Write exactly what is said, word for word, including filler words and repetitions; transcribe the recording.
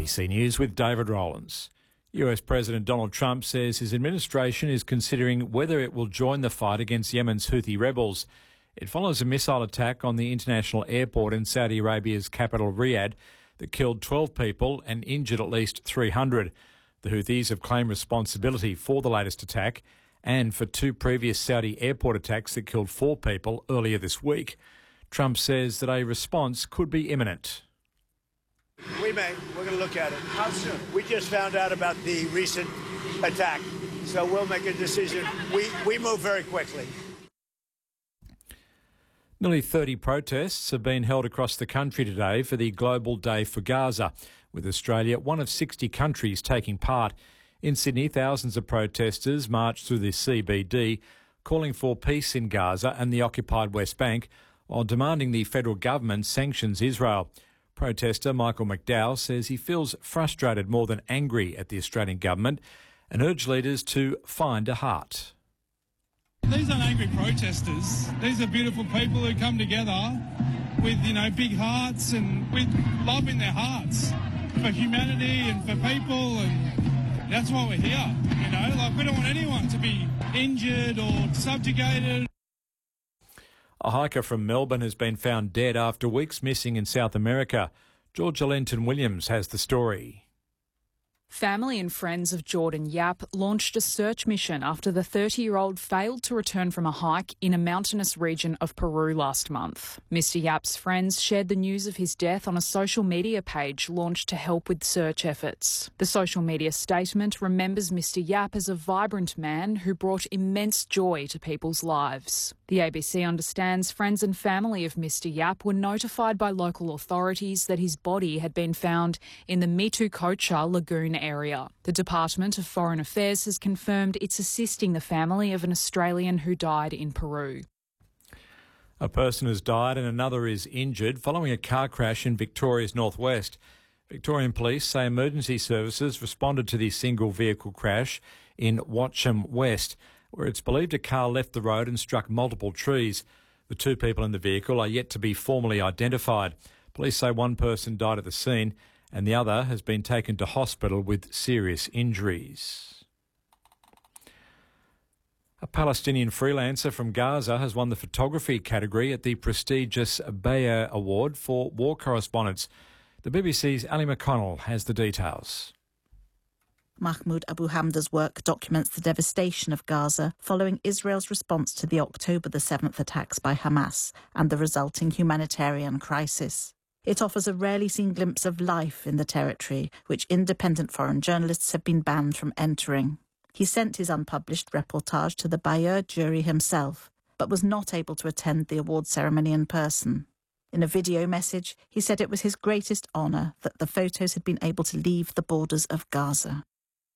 B C News with David Rowlands. U S President Donald Trump says his administration is considering whether it will join the fight against Yemen's Houthi rebels. It follows a missile attack on the international airport in Saudi Arabia's capital Riyadh that killed twelve people and injured at least three hundred. The Houthis have claimed responsibility for the latest attack and for two previous Saudi airport attacks that killed four people earlier this week. Trump says that a response could be imminent. We may. We're going to look at it. How soon? We just found out about the recent attack, so we'll make a decision. We, we move very quickly. Nearly thirty protests have been held across the country today for the Global Day for Gaza, with Australia one of sixty countries taking part. In Sydney, thousands of protesters marched through the C B D, calling for peace in Gaza and the occupied West Bank, while demanding the federal government sanctions Israel. Protester Michael McDowell says he feels frustrated more than angry at the Australian government and urged leaders to find a heart. These aren't angry protesters. These are beautiful people who come together with, you know, big hearts and with love in their hearts for humanity and for people, and that's why we're here. You know, like, we don't want anyone to be injured or subjugated. A hiker from Melbourne has been found dead after weeks missing in South America. Georgia Lenton-Williams has the story. Family and friends of Jordan Yap launched a search mission after the thirty-year-old failed to return from a hike in a mountainous region of Peru last month. Mister Yap's friends shared the news of his death on a social media page launched to help with search efforts. The social media statement remembers Mister Yap as a vibrant man who brought immense joy to people's lives. The A B C understands friends and family of Mister Yap were notified by local authorities that his body had been found in the Mitucocha Lagoon area. The Department of Foreign Affairs has confirmed it's assisting the family of an Australian who died in Peru. A person has died and another is injured following a car crash in Victoria's northwest. Victorian police say emergency services responded to the single vehicle crash in Watcham West, where it's believed a car left the road and struck multiple trees. The two people in the vehicle are yet to be formally identified. Police say one person died at the scene and the other has been taken to hospital with serious injuries. A Palestinian freelancer from Gaza has won the photography category at the prestigious Beyer Award for War Correspondents. The B B C's Ali McConnell has the details. Mahmoud Abu Hamda's work documents the devastation of Gaza following Israel's response to the October the seventh attacks by Hamas and the resulting humanitarian crisis. It offers a rarely seen glimpse of life in the territory, which independent foreign journalists have been banned from entering. He sent his unpublished reportage to the Beyer jury himself, but was not able to attend the award ceremony in person. In a video message, he said it was his greatest honour that the photos had been able to leave the borders of Gaza.